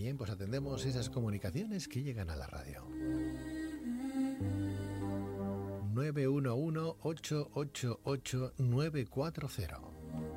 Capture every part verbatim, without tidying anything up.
Bien, pues atendemos esas comunicaciones que llegan a la radio. nueve uno uno, ocho ocho ocho, nueve cuatro cero.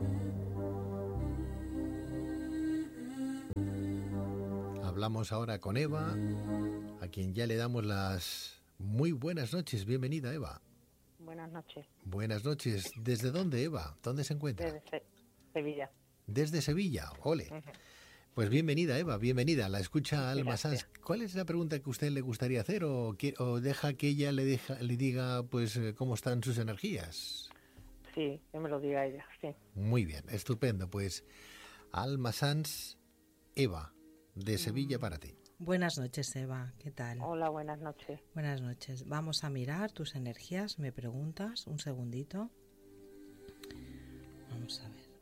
Hablamos ahora con Eva, a quien ya le damos las muy buenas noches. Bienvenida, Eva. Buenas noches. Buenas noches. ¿Desde dónde, Eva? ¿Dónde se encuentra? Desde Se- Sevilla. Desde Sevilla, ole. Uh-huh. Pues bienvenida, Eva, bienvenida. La escucha Alma Gracias. Sanz. ¿Cuál es la pregunta que a usted le gustaría hacer o, que, o deja que ella le, deja, le diga pues cómo están sus energías? Sí, que me lo diga ella, sí. Muy bien, estupendo. Pues Alma Sanz, Eva, de Sevilla para ti. Buenas noches, Eva. ¿Qué tal? Hola, buenas noches. Buenas noches. Vamos a mirar tus energías. ¿Me preguntas? Un segundito. Vamos a ver.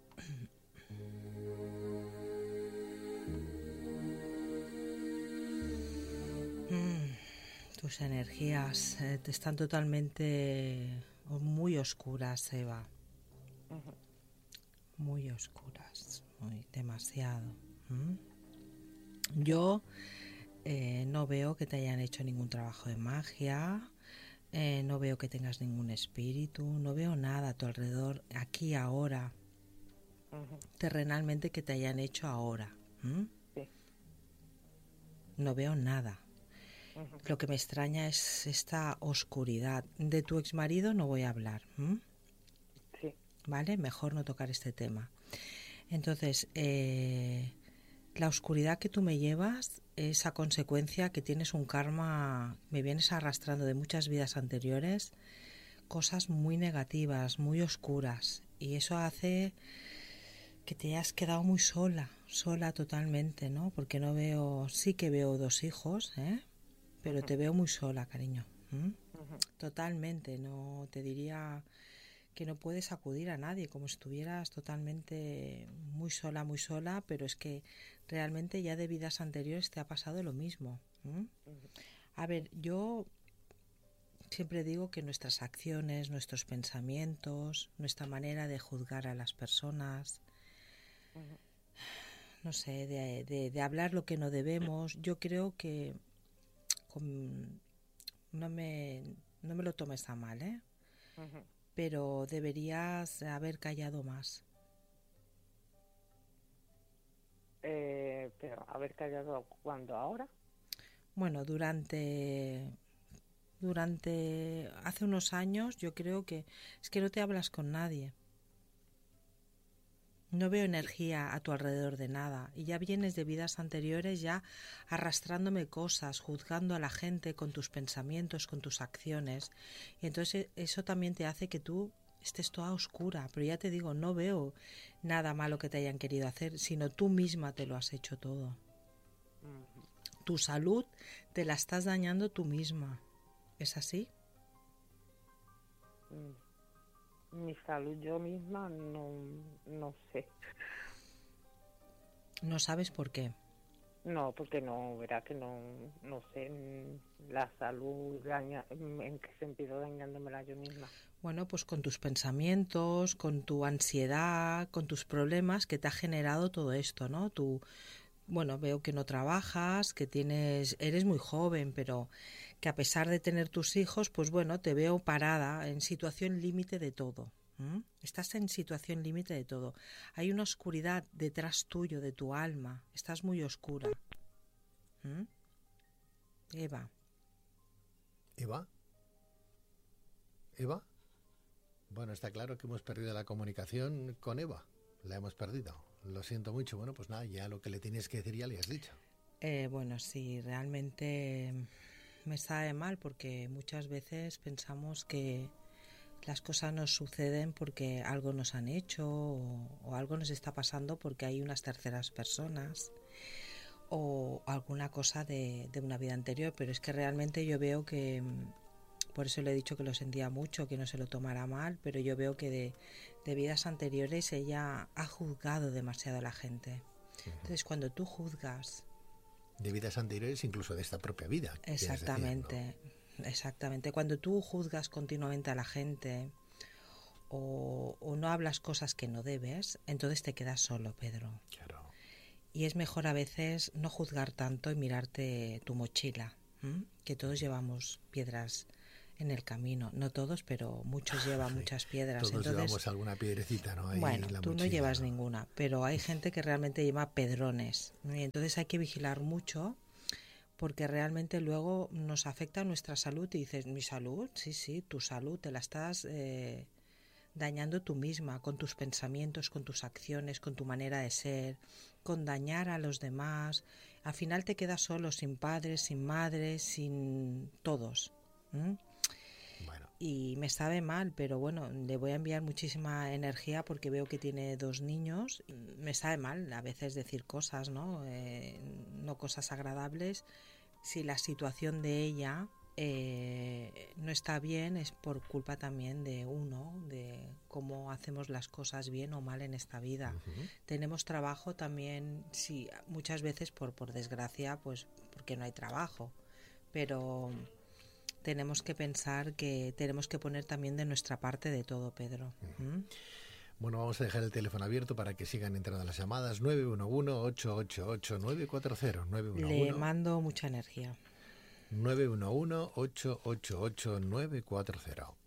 Mm, tus energías eh, están totalmente muy oscuras, Eva. Uh-huh. Muy oscuras. Muy demasiado. ¿Mm? Yo eh, no veo que te hayan hecho ningún trabajo de magia, eh, no veo que tengas ningún espíritu, no veo nada a tu alrededor, aquí ahora, uh-huh. terrenalmente que te hayan hecho ahora. ¿Mm? Sí. No veo nada. Uh-huh. Lo que me extraña es esta oscuridad. De tu exmarido no voy a hablar. ¿Mm? Sí. ¿Vale? Mejor no tocar este tema. Entonces, eh... la oscuridad que tú me llevas es a consecuencia que tienes un karma, me vienes arrastrando de muchas vidas anteriores, cosas muy negativas, muy oscuras, y eso hace que te hayas quedado muy sola, sola totalmente, ¿no? Porque no veo, sí que veo dos hijos, ¿eh? Pero uh-huh. te veo muy sola, cariño. ¿Mm? Uh-huh. Totalmente, no te diría que no puedes acudir a nadie, como si estuvieras totalmente muy sola, muy sola, pero es que realmente ya de vidas anteriores te ha pasado lo mismo. ¿Mm? A ver, yo siempre digo que nuestras acciones, nuestros pensamientos, nuestra manera de juzgar a las personas, uh-huh. no sé, de, de, de hablar lo que no debemos, yo creo que con, no, me, no me lo tomes a mal, ¿eh? Uh-huh. Pero deberías haber callado más. Eh, pero haber callado ¿cuándo? ¿Ahora? Bueno, durante durante hace unos años yo creo que es que no te hablas con nadie. No veo energía a tu alrededor de nada y ya vienes de vidas anteriores ya arrastrándome cosas, juzgando a la gente con tus pensamientos, con tus acciones, y entonces eso también te hace que tú estés toda oscura, pero ya te digo, no veo nada malo que te hayan querido hacer, sino tú misma te lo has hecho todo. Uh-huh. Tu salud te la estás dañando tú misma, ¿es así? Uh-huh. Mi salud yo misma no, no sé. ¿No sabes por qué? No, porque no, verá que no, no sé la salud, daña, en qué sentido dañándomela yo misma. Bueno, pues con tus pensamientos, con tu ansiedad, con tus problemas que te ha generado todo esto, ¿no? Tu, bueno, veo que no trabajas, que tienes, eres muy joven, pero que a pesar de tener tus hijos, pues bueno, te veo parada en situación límite de todo. ¿Mm? Estás en situación límite de todo. Hay una oscuridad detrás tuyo, de tu alma. Estás muy oscura. ¿Mm? Eva. ¿Eva? ¿Eva? Bueno, está claro que hemos perdido la comunicación con Eva. La hemos perdido. Lo siento mucho. Bueno, pues nada, ya lo que le tienes que decir ya le has dicho. Eh, bueno, sí, realmente me sabe mal porque muchas veces pensamos que las cosas nos suceden porque algo nos han hecho o, o algo nos está pasando porque hay unas terceras personas o alguna cosa de, de una vida anterior, pero es que realmente yo veo que, por eso le he dicho que lo sentía mucho, que no se lo tomara mal, pero yo veo que de, de vidas anteriores ella ha juzgado demasiado a la gente. Uh-huh. Entonces cuando tú juzgas... De vidas anteriores, incluso de esta propia vida. Exactamente. Decir, ¿no? Exactamente, cuando tú juzgas continuamente a la gente o, o no hablas cosas que no debes, entonces te quedas solo, Pedro. Claro. y es mejor a veces no juzgar tanto y mirarte tu mochila, ¿m? Que todos llevamos piedras en el camino, no todos, pero muchos llevan sí, muchas piedras. Todos Entonces, llevamos alguna piedrecita, ¿no? Ahí bueno, en la tú mochila, no llevas ¿no? ninguna, pero hay gente que realmente lleva pedrones, y entonces hay que vigilar mucho, porque realmente luego nos afecta nuestra salud y dices, ¿mi salud? Sí, sí, tu salud, te la estás eh, dañando tú misma, con tus pensamientos, con tus acciones, con tu manera de ser, con dañar a los demás. Al final te quedas solo, sin padres, sin madres, sin todos. ¿Mm? Bueno. Y me sabe mal, pero bueno, le voy a enviar muchísima energía porque veo que tiene dos niños. Me sabe mal a veces decir cosas, ¿no? Eh, no cosas agradables. Si la situación de ella eh, no está bien, es por culpa también de uno, de cómo hacemos las cosas bien o mal en esta vida. Uh-huh. Tenemos trabajo también, sí, muchas veces por, por desgracia, pues porque no hay trabajo, pero tenemos que pensar que tenemos que poner también de nuestra parte de todo, Pedro. ¿Mm? Bueno, vamos a dejar el teléfono abierto para que sigan entrando las llamadas. nueve uno uno, ocho ocho ocho, nueve cuatro cero. nueve uno uno, Le mando mucha energía. nueve uno uno, ocho ocho ocho, nueve cuatro cero.